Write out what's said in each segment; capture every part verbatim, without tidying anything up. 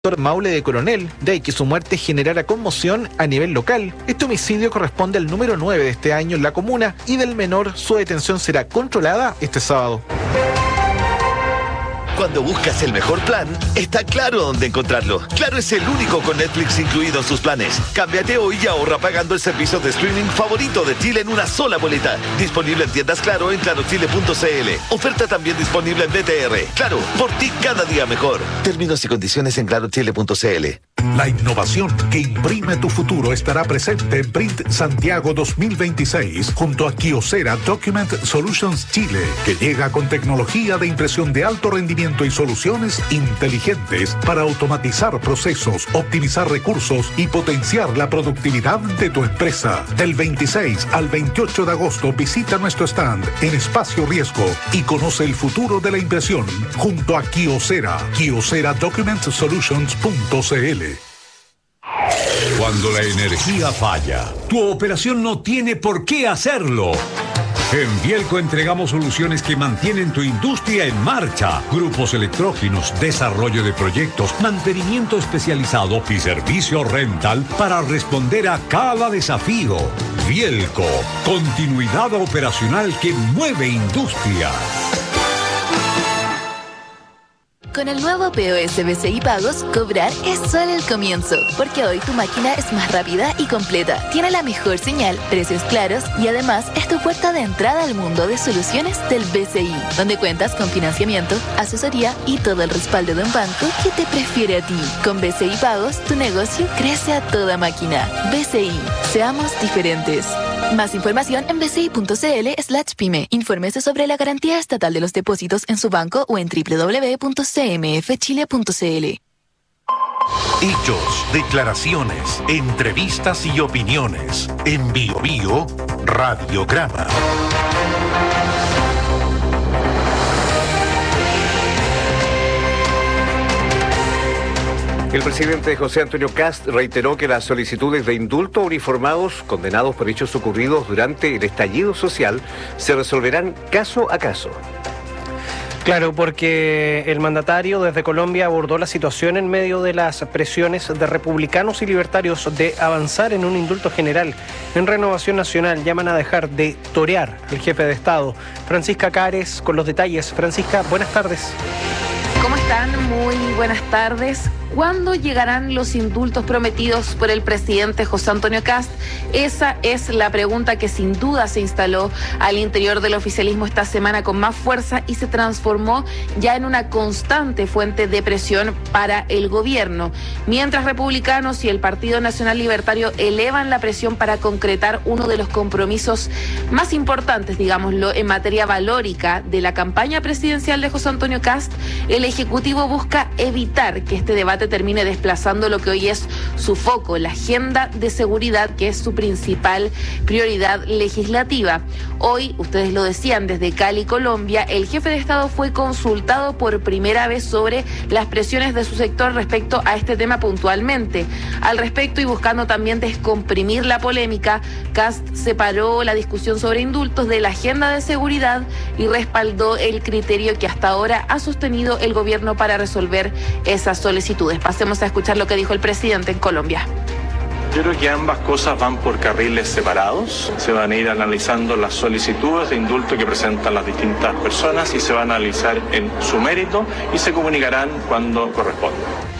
Maule de Coronel, de ahí que su muerte generara conmoción a nivel local. Este homicidio corresponde al número nueve de este año en la comuna y del menor su detención será controlada este sábado. Cuando buscas el mejor plan, está Claro dónde encontrarlo. Claro es el único con Netflix incluido en sus planes. Cámbiate hoy y ahorra pagando el servicio de streaming favorito de Chile en una sola boleta. Disponible en tiendas Claro en claro chile punto c l. Oferta también disponible en B T R. Claro, por ti cada día mejor. Términos y condiciones en claro chile punto c l. La innovación que imprime tu futuro estará presente en Print Santiago dos mil veintiséis junto a Kyocera Document Solutions Chile, que llega con tecnología de impresión de alto rendimiento y soluciones inteligentes para automatizar procesos, optimizar recursos y potenciar la productividad de tu empresa. Del veintiséis al veintiocho de agosto visita nuestro stand en Espacio Riesgo y conoce el futuro de la impresión junto a Kyocera, kyocera document solutions punto c l. Cuando la energía falla, tu operación no tiene por qué hacerlo. En Bielco entregamos soluciones que mantienen tu industria en marcha. Grupos electrógenos, desarrollo de proyectos, mantenimiento especializado y servicio rental para responder a cada desafío. Bielco, continuidad operacional que mueve industrias. Con el nuevo P O S B C I Pagos, cobrar es solo el comienzo, porque hoy tu máquina es más rápida y completa, tiene la mejor señal, precios claros y además es tu puerta de entrada al mundo de soluciones del B C I, donde cuentas con financiamiento, asesoría y todo el respaldo de un banco que te prefiere a ti. Con B C I Pagos, tu negocio crece a toda máquina. B C I, seamos diferentes. Más información en b c i punto c l slash pyme. Infórmese sobre la garantía estatal de los depósitos en su banco o en w w w punto c m f chile punto c l. Hechos, declaraciones, entrevistas y opiniones. En Bio Bio, Radiograma. El presidente José Antonio Kast reiteró que las solicitudes de indulto a uniformados condenados por hechos ocurridos durante el estallido social se resolverán caso a caso. Claro, porque el mandatario desde Colombia abordó la situación en medio de las presiones de republicanos y libertarios de avanzar en un indulto general. En Renovación Nacional llaman a dejar de torear al jefe de Estado. Francisca Cares con los detalles. Francisca, buenas tardes. ¿Cómo están? Muy buenas tardes. ¿Cuándo llegarán los indultos prometidos por el presidente José Antonio Kast? Esa es la pregunta que sin duda se instaló al interior del oficialismo esta semana con más fuerza y se transformó ya en una constante fuente de presión para el gobierno. Mientras republicanos y el Partido Nacional Libertario elevan la presión para concretar uno de los compromisos más importantes, digámoslo, en materia valórica de la campaña presidencial de José Antonio Kast, el Ejecutivo busca evitar que este debate termine desplazando lo que hoy es su foco, la agenda de seguridad, que es su principal prioridad legislativa. Hoy, ustedes lo decían, desde Cali, Colombia, el jefe de Estado fue consultado por primera vez sobre las presiones de su sector respecto a este tema puntualmente. Al respecto y buscando también descomprimir la polémica, Kast separó la discusión sobre indultos de la agenda de seguridad y respaldó el criterio que hasta ahora ha sostenido el gobierno para resolver esas solicitudes. Pasemos a escuchar lo que dijo el presidente en Colombia. Yo creo que ambas cosas van por carriles separados. Se van a ir analizando las solicitudes de indulto que presentan las distintas personas y se van a analizar en su mérito y se comunicarán cuando corresponda.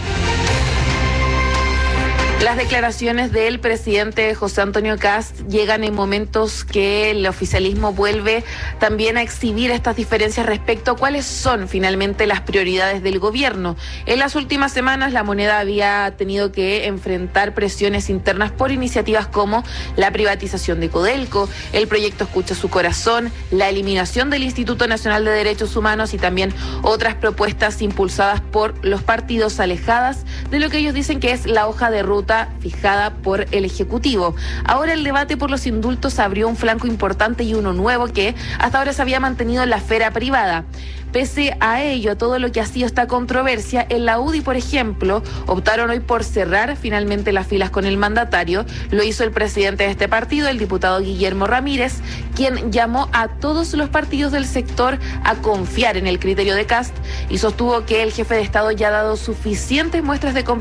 Las declaraciones del presidente José Antonio Kast llegan en momentos que el oficialismo vuelve también a exhibir estas diferencias respecto a cuáles son finalmente las prioridades del gobierno. En las últimas semanas la moneda había tenido que enfrentar presiones internas por iniciativas como la privatización de Codelco, el proyecto Escucha Su Corazón, la eliminación del Instituto Nacional de Derechos Humanos y también otras propuestas impulsadas por los partidos alejadas de lo que ellos dicen que es la hoja de ruta fijada por el Ejecutivo. Ahora el debate por los indultos abrió un flanco importante y uno nuevo que hasta ahora se había mantenido en la esfera privada. Pese a ello, a todo lo que ha sido esta controversia, en la U D I, por ejemplo, optaron hoy por cerrar finalmente las filas con el mandatario. Lo hizo el presidente de este partido, el diputado Guillermo Ramírez, quien llamó a todos los partidos del sector a confiar en el criterio de Kast y sostuvo que el jefe de Estado ya ha dado suficientes muestras de